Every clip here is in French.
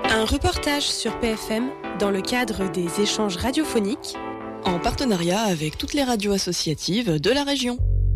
Un reportage sur PFM dans le cadre des échanges radiophoniques en partenariat avec toutes les radios associatives de la région.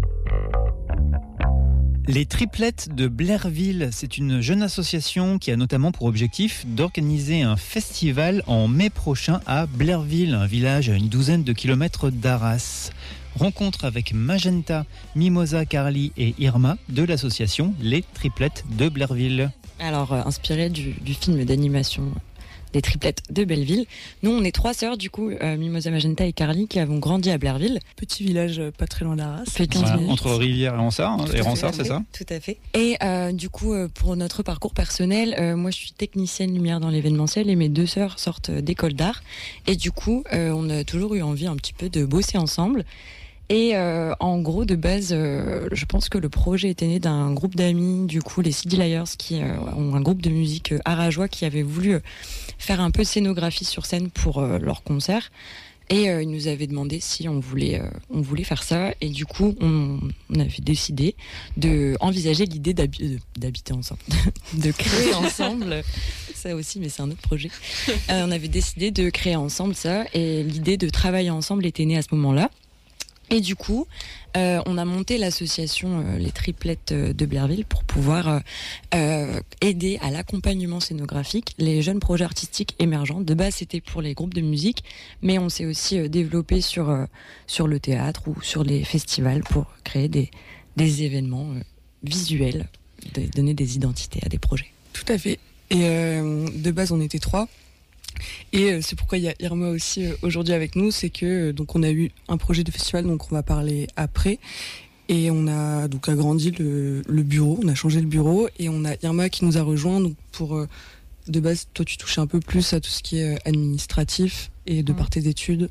Les Triplettes de Blairville, c'est une jeune association qui a notamment pour objectif d'organiser un festival en mai prochain à Blairville, un village à une douzaine de kilomètres d'Arras. Rencontre avec Magenta, Mimosa, Carly et Irma de l'association Les Triplettes de Blairville. Alors, inspiré du film d'animation Les Triplettes de Belleville. Nous, on est 3 sœurs, du coup, Mimosa, Magenta et Carly, qui avons grandi à Blairville. Petit village pas très loin d'Arras. Entre Rivière et Ronsard, c'est ça ? Tout à fait. Et du coup, pour notre parcours personnel, moi, je suis technicienne lumière dans l'événementiel et mes 2 sœurs sortent d'école d'art. Et du coup, on a toujours eu envie un petit peu de bosser ensemble. Et en gros, de base, je pense que le projet était né d'un groupe d'amis, du coup, les CD Liars, qui ont un groupe de musique arajois qui avait voulu faire un peu de scénographie sur scène pour leur concert. Et ils nous avaient demandé si on voulait faire ça. Et du coup, on avait décidé d'envisager l'idée d'habiter ensemble, de créer ensemble. Ça aussi, mais c'est un autre projet. On avait décidé de créer ensemble ça. Et l'idée de travailler ensemble était née à ce moment-là. Et du coup, on a monté l'association Les Triplettes de Blairville pour pouvoir aider à l'accompagnement scénographique les jeunes projets artistiques émergents. De base, c'était pour les groupes de musique, mais on s'est aussi développé sur le théâtre ou sur les festivals pour créer des événements visuels, donner des identités à des projets. Tout à fait. Et de base, on était 3. Et c'est pourquoi il y a Irma aussi aujourd'hui avec nous, c'est que donc on a eu un projet de festival, donc on va parler après, et on a donc agrandi le bureau, on a changé le bureau, et on a Irma qui nous a rejoint donc pour de base, toi tu touches un peu plus à tout ce qui est administratif et de par tes études.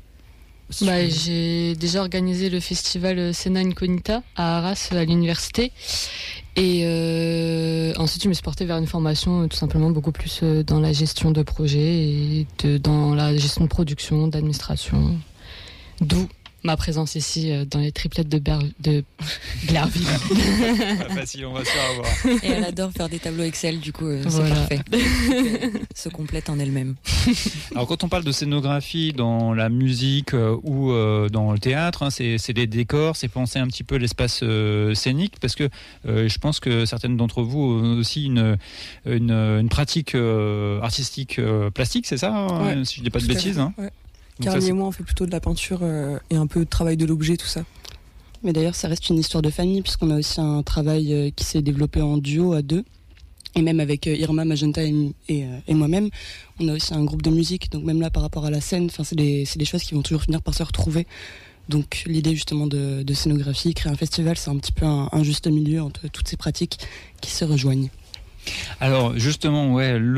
J'ai déjà organisé le festival Scena Incognita à Arras à l'université. Et ensuite, je me suis portée vers une formation tout simplement beaucoup plus dans la gestion de projet et dans la gestion de production, d'administration. D'où ma présence ici dans les Triplettes de Blairville. Pas facile, on va se faire avoir. Et elle adore faire des tableaux Excel, du coup, c'est voilà. parfait. Se complète en elle-même. Alors quand on parle de scénographie dans la musique ou dans le théâtre, c'est des décors, c'est penser un petit peu l'espace scénique, parce que je pense que certaines d'entre vous ont aussi une pratique artistique plastique, c'est ça, ouais, si je dis pas de bêtises. Ouais. Carly et moi, on fait plutôt de la peinture et un peu de travail de l'objet, tout ça. Mais d'ailleurs, ça reste une histoire de famille, puisqu'on a aussi un travail qui s'est développé en duo à 2. Et même avec Irma, Magenta et moi-même, on a aussi un groupe de musique. Donc même là, par rapport à la scène, c'est des choses qui vont toujours finir par se retrouver. Donc l'idée justement de scénographie, créer un festival, c'est un petit peu un juste milieu entre toutes ces pratiques qui se rejoignent. Alors justement,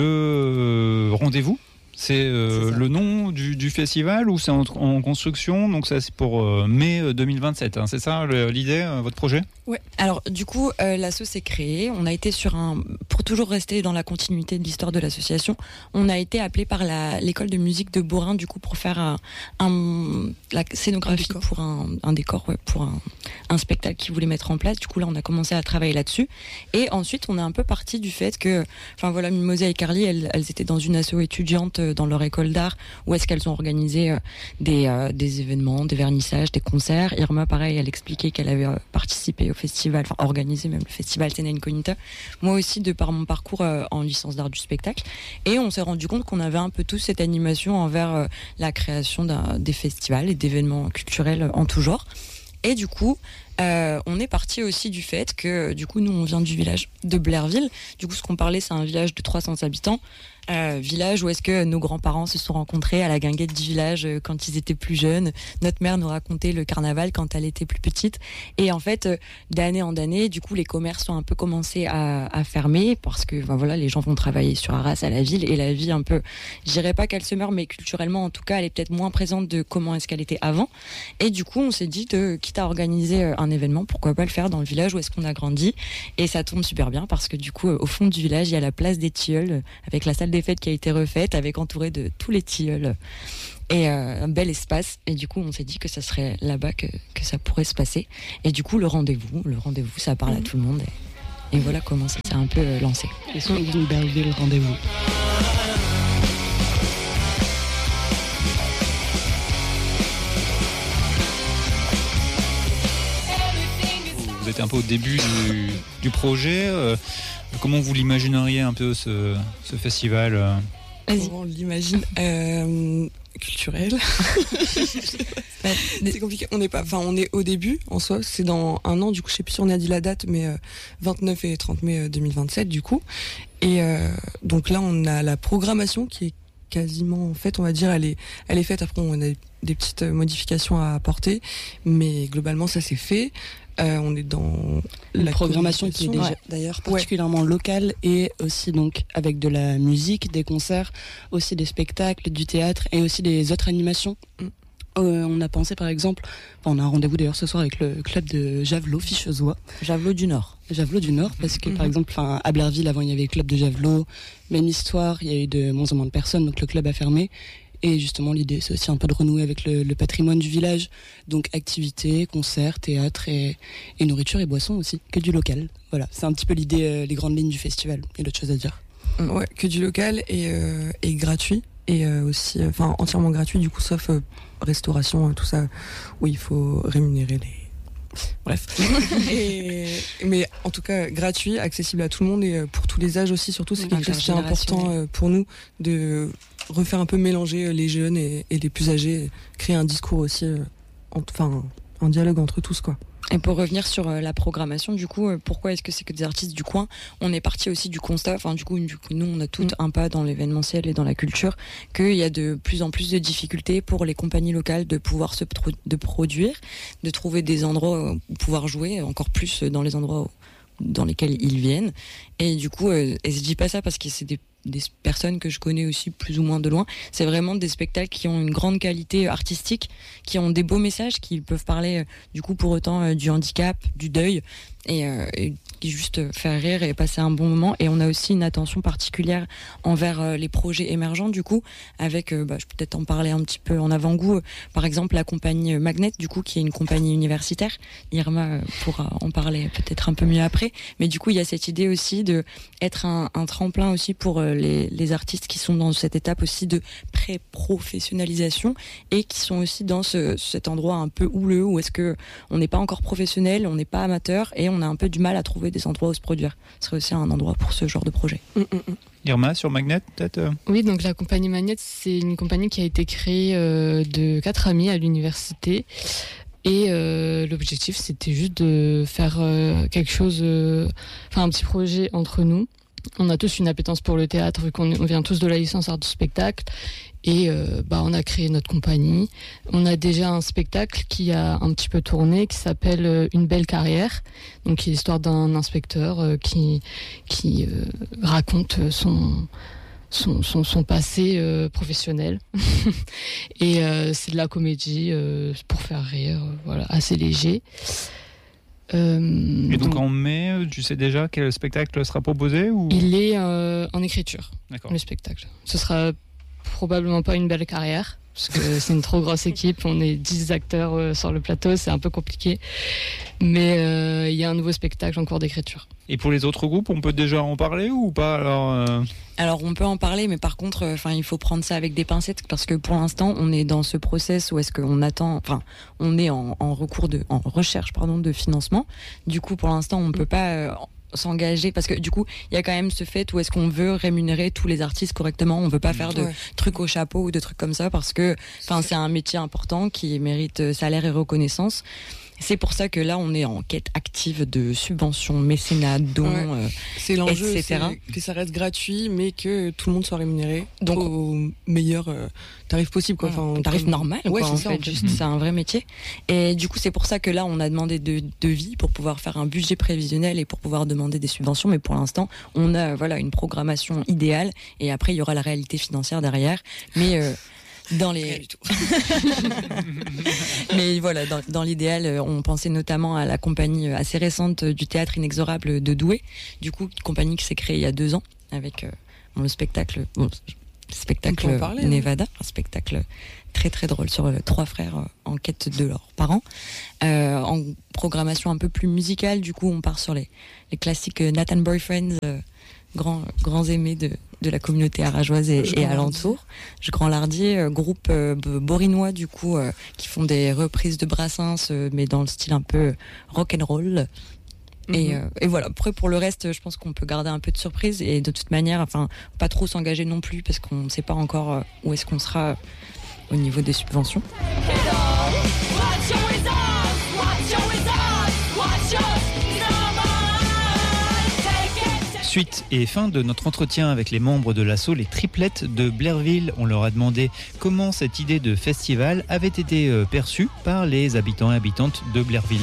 le rendez-vous, c'est le nom du festival, ou c'est en construction, donc ça c'est pour mai 2027, c'est ça l'idée, votre projet ? Ouais. Alors du coup, l'asso s'est créée, on a été pour toujours rester dans la continuité de l'histoire de l'association, on a été appelé par l'école de musique de Borin, du coup, pour faire la scénographie pour un décor, pour un spectacle qu'ils voulaient mettre en place. Du coup là, on a commencé à travailler là-dessus, et ensuite on est un peu parti du fait que, Mimosa et Carly, elles étaient dans une asso étudiante dans leur école d'art, où est-ce qu'elles ont organisé des événements, des vernissages, des concerts. Irma, pareil, elle expliquait qu'elle avait participé au festival, organisé même le festival Scena Incognita. Moi aussi, de par mon parcours en licence d'art du spectacle. Et on s'est rendu compte qu'on avait un peu tous cette animation envers la création des festivals et d'événements culturels en tout genre. Et du coup, on est parti aussi du fait que, du coup, nous, on vient du village de Blairville. Du coup, ce qu'on parlait, c'est un village de 300 habitants. Village où est-ce que nos grands-parents se sont rencontrés à la guinguette du village quand ils étaient plus jeunes. Notre mère nous racontait le carnaval quand elle était plus petite. Et en fait, d'année en année, du coup, les commerces ont un peu commencé à fermer parce que les gens vont travailler sur Arras à la ville, et la vie un peu, je dirais pas qu'elle se meurt, mais culturellement en tout cas, elle est peut-être moins présente de comment est-ce qu'elle était avant. Et du coup, on s'est dit, quitte à organiser un événement, pourquoi pas le faire dans le village où est-ce qu'on a grandi. Et ça tombe super bien parce que du coup, au fond du village, il y a la place des Tilleuls avec la salle des fêtes qui a été refaite, avec entouré de tous les tilleuls et un bel espace. Et du coup, on s'est dit que ça serait là-bas que ça pourrait se passer. Et du coup, le rendez-vous, ça parle à tout le monde. Et voilà comment ça s'est un peu lancé. Et son Blairville rendez-vous. était un peu au début du projet. Comment vous l'imagineriez un peu ce festival On l'imagine culturel. C'est compliqué. On est au début en soi. C'est dans un an. Du coup, je sais plus si on a dit la date, mais 29 et 30 mai 2027 du coup. Et donc là, on a la programmation qui est quasiment faite, on va dire. Elle est faite. Après, on a des petites modifications à apporter, mais globalement, ça c'est fait. On est dans la programmation qui est déjà d'ailleurs particulièrement locale et aussi donc avec de la musique, des concerts, aussi des spectacles, du théâtre et aussi des autres animations. On a pensé par exemple, on a un rendez-vous d'ailleurs ce soir avec le club de javelot Fichezois. Javelot du Nord, parce que par exemple à Blairville avant il y avait le club de javelot, même histoire, il y a eu de moins en moins de personnes donc le club a fermé. Et justement, l'idée, c'est aussi un peu de renouer avec le patrimoine du village. Donc, activités, concerts, théâtre et nourriture et boissons aussi, que du local. Voilà, c'est un petit peu l'idée, les grandes lignes du festival. Il y a d'autres choses à dire. Ouais, que du local et gratuit. Et aussi, entièrement gratuit, du coup, sauf restauration, tout ça, où il faut rémunérer les... Bref. Mais en tout cas, gratuit, accessible à tout le monde et pour tous les âges aussi, surtout, c'est quelque chose qui est important pour nous de refaire un peu mélanger les jeunes et les plus âgés, créer un discours aussi, un dialogue entre tous, quoi. Et pour revenir sur la programmation, du coup, pourquoi est-ce que c'est que des artistes du coin ? On est parti aussi du constat, du coup, nous, on a tout un pas dans l'événementiel et dans la culture, qu'il y a de plus en plus de difficultés pour les compagnies locales de pouvoir de produire, de trouver des endroits où pouvoir jouer, encore plus dans les endroits dans lesquels ils viennent. Et du coup, et je dis pas ça parce que c'est des personnes que je connais aussi plus ou moins de loin. C'est vraiment des spectacles qui ont une grande qualité artistique, qui ont des beaux messages, qui peuvent parler du coup pour autant du handicap, du deuil et juste faire rire et passer un bon moment. Et on a aussi une attention particulière envers les projets émergents du coup, avec, je peux peut-être en parler un petit peu en avant-goût, par exemple la compagnie Magnet du coup, qui est une compagnie universitaire. Irma pourra en parler peut-être un peu mieux après, mais du coup il y a cette idée aussi de être un tremplin aussi pour les artistes qui sont dans cette étape aussi de pré-professionnalisation et qui sont aussi dans cet endroit un peu houleux où est-ce que on n'est pas encore professionnel, on n'est pas amateur et on a un peu du mal à trouver des endroits où se produire. Ce serait aussi un endroit pour ce genre de projet. Irma, sur Magnet, peut-être Oui, donc la compagnie Magnet, c'est une compagnie qui a été créée de 4 amis à l'université. Et l'objectif, c'était juste de faire quelque chose, un petit projet entre nous. On a tous une appétence pour le théâtre, vu qu'on vient tous de la licence art du spectacle. Et on a créé notre compagnie. On a déjà un spectacle qui a un petit peu tourné, qui s'appelle Une belle carrière. Donc, qui est l'histoire d'un inspecteur qui raconte son passé professionnel. Et c'est de la comédie pour faire rire, assez léger. Et donc en mai, tu sais déjà quel spectacle sera proposé ou... Il est en écriture, D'accord. Le spectacle. Ce sera probablement pas Une belle carrière, parce que c'est une trop grosse équipe, on est 10 acteurs sur le plateau, c'est un peu compliqué. Mais il y a un nouveau spectacle en cours d'écriture. Et pour les autres groupes, on peut déjà en parler ou pas Alors on peut en parler, mais par contre, il faut prendre ça avec des pincettes parce que pour l'instant, on est dans ce process où est-ce qu'on attend, on est en recherche de financement. Du coup, pour l'instant, on peut pas s'engager parce que du coup, il y a quand même ce fait où est-ce qu'on veut rémunérer tous les artistes correctement. On veut pas faire de trucs au chapeau ou de trucs comme ça parce que, c'est un métier important qui mérite salaire et reconnaissance. C'est pour ça que là, on est en quête active de subventions, mécénat, dons, c'est l'enjeu, etc. C'est que ça reste gratuit, mais que tout le monde soit rémunéré donc au meilleur tarif possible, quoi. Tarif normal, ouais, quoi, c'est un vrai métier. Et du coup, c'est pour ça que là, on a demandé de devis pour pouvoir faire un budget prévisionnel et pour pouvoir demander des subventions. Mais pour l'instant, on a une programmation idéale. Et après, il y aura la réalité financière derrière. Mais dans l'idéal, on pensait notamment à la compagnie assez récente du théâtre inexorable de Douai, du coup, compagnie qui s'est créée il y a 2 ans avec le spectacle Nevada, un spectacle très très drôle sur 3 frères en quête de leurs parents. En programmation un peu plus musicale, du coup, on part sur les classiques Nathan Boyfriends, grands aimés de la communauté arageoise et alentour. Grand Lardier, groupe borinois du coup, qui font des reprises de Brassens, mais dans le style un peu rock'n'roll. Et voilà. Après, pour le reste, je pense qu'on peut garder un peu de surprise et de toute manière, enfin, pas trop s'engager non plus parce qu'on ne sait pas encore où est-ce qu'on sera au niveau des subventions. Suite et fin de notre entretien avec les membres de l'asso Les Triplettes de Blairville. On leur a demandé comment cette idée de festival avait été perçue par les habitants et habitantes de Blairville.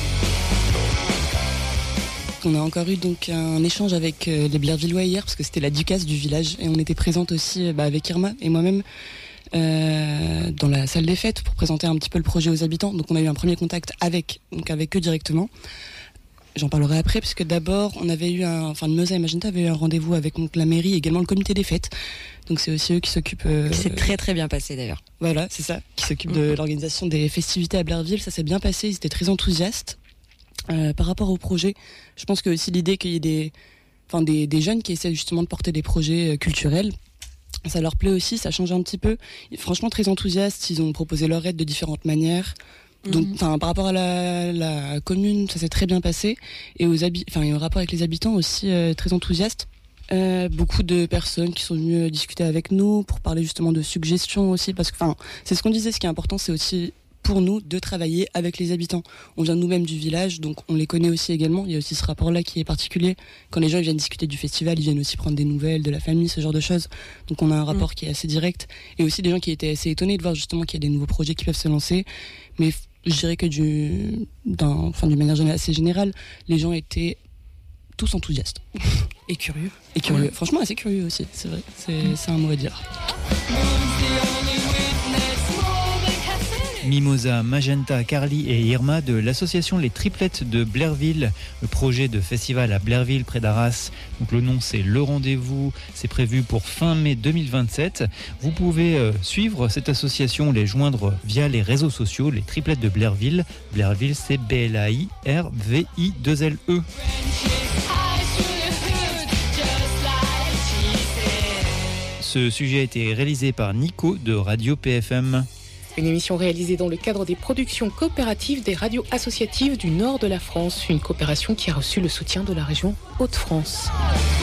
On a encore eu donc un échange avec les Blairvillois hier parce que c'était la ducasse du village et on était présente aussi avec Irma et moi-même dans la salle des fêtes pour présenter un petit peu le projet aux habitants. Donc on a eu un premier contact avec eux directement. J'en parlerai après puisque d'abord on avait eu Mimosa et Magenta avaient eu un rendez-vous avec donc, la mairie et également le comité des fêtes. Donc c'est aussi eux qui s'occupent. C'est très très bien passé d'ailleurs. Voilà, c'est ça, qui s'occupent de l'organisation des festivités à Blairville. Ça s'est bien passé, ils étaient très enthousiastes. Par rapport au projet, je pense que aussi l'idée qu'il y ait des jeunes qui essaient justement de porter des projets culturels, ça leur plaît aussi, ça change un petit peu. Franchement très enthousiastes, ils ont proposé leur aide de différentes manières. Donc, par rapport à la commune, ça s'est très bien passé, et au rapport avec les habitants aussi très enthousiastes. Beaucoup de personnes qui sont venues discuter avec nous pour parler justement de suggestions aussi, parce que c'est ce qu'on disait. Ce qui est important, c'est aussi pour nous de travailler avec les habitants. On vient nous-mêmes du village, donc on les connaît aussi également. Il y a aussi ce rapport-là qui est particulier. Quand les gens viennent discuter du festival, ils viennent aussi prendre des nouvelles de la famille, ce genre de choses. Donc on a un rapport qui est assez direct, et aussi des gens qui étaient assez étonnés de voir justement qu'il y a des nouveaux projets qui peuvent se lancer. Mais je dirais que d'une manière assez générale, les gens étaient tous enthousiastes. Et curieux. Et curieux. Ouais. Franchement, assez curieux aussi, c'est vrai. C'est un mot à dire. Mimosa, Magenta, Carly et Irma de l'association Les Triplettes de Blairville, le projet de festival à Blairville près d'Arras. Donc le nom c'est Le Rendez-vous, c'est prévu pour fin mai 2027. Vous pouvez suivre cette association, les joindre via les réseaux sociaux, Les Triplettes de Blairville. Blairville c'est BLAIRVI2LE. Ce sujet a été réalisé par Nico de Radio PFM. Une émission réalisée dans le cadre des productions coopératives des radios associatives du nord de la France. Une coopération qui a reçu le soutien de la région Hauts-de-France.